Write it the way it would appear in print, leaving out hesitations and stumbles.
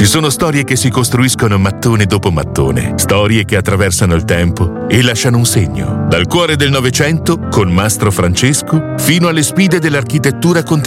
Ci sono storie che si costruiscono mattone dopo mattone, storie che attraversano il tempo e lasciano un segno. Dal cuore del Novecento, con Mastro Francesco, fino alle sfide dell'architettura contemporanea.